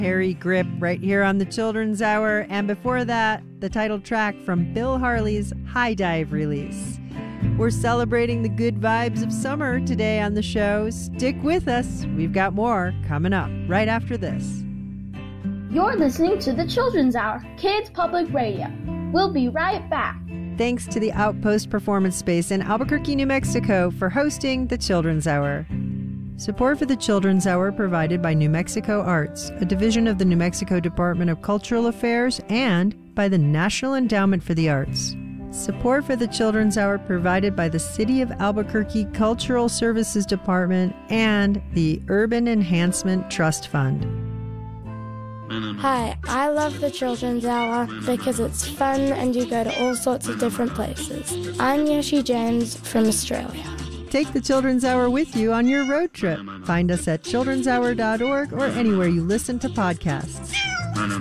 Harry Grip right here on the Children's Hour. And before that, the title track from Bill Harley's High Dive release. We're celebrating the good vibes of summer today on the show. Stick with us. We've got more coming up right after this. You're listening to the Children's Hour, Kids Public Radio. We'll be right back. Thanks to the Outpost Performance Space in Albuquerque, New Mexico for hosting the Children's Hour. Support for the Children's Hour provided by New Mexico Arts, a division of the New Mexico Department of Cultural Affairs, and by the National Endowment for the Arts. Support for the Children's Hour provided by the City of Albuquerque Cultural Services Department and the Urban Enhancement Trust Fund. Hi, I love the Children's Hour because it's fun and you go to all sorts of different places. I'm Yoshi James from Australia. Take the Children's Hour with you on your road trip. Find us at childrenshour.org or anywhere you listen to podcasts.